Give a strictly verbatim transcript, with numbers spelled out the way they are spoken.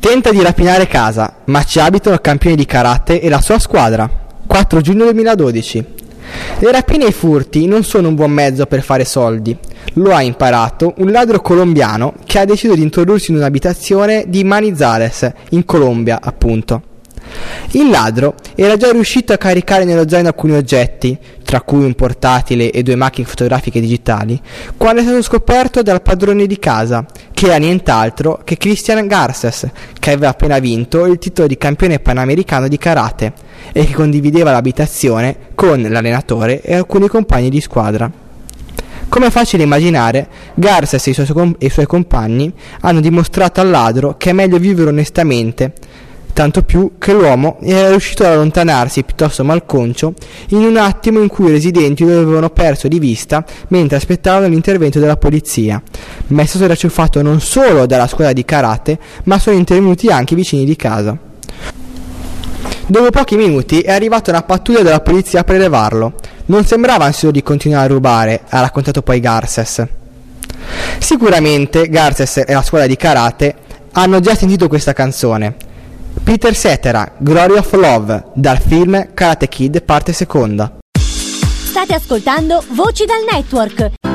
Tenta di rapinare casa, ma ci abitano il campione di karate e la sua squadra. quattro giugno duemiladodici. Le rapine e i furti non sono un buon mezzo per fare soldi. Lo ha imparato un ladro colombiano che ha deciso di introdursi in un'abitazione di Manizales, in Colombia, appunto. Il ladro era già riuscito a caricare nello zaino alcuni oggetti, tra cui un portatile e due macchine fotografiche digitali, quando è stato scoperto dal padrone di casa, che era nient'altro che Cristian Garces, che aveva appena vinto il titolo di campione panamericano di karate e che condivideva l'abitazione con l'allenatore e alcuni compagni di squadra. Come è facile immaginare, Garces e i suoi, e i suoi compagni hanno dimostrato al ladro che è meglio vivere onestamente, tanto più che l'uomo era riuscito ad allontanarsi piuttosto malconcio in un attimo in cui i residenti lo avevano perso di vista mentre aspettavano l'intervento della polizia, ma è stato racciuffato non solo dalla scuola di karate, ma sono intervenuti anche i vicini di casa. Dopo pochi minuti è arrivata una pattuglia della polizia a prelevarlo. Non sembrava ansioso di continuare a rubare, ha raccontato poi Garces. Sicuramente Garces e la scuola di karate hanno già sentito questa canzone. Peter Cetera, Glory of Love, dal film Karate Kid parte seconda. State ascoltando Voci dal Network.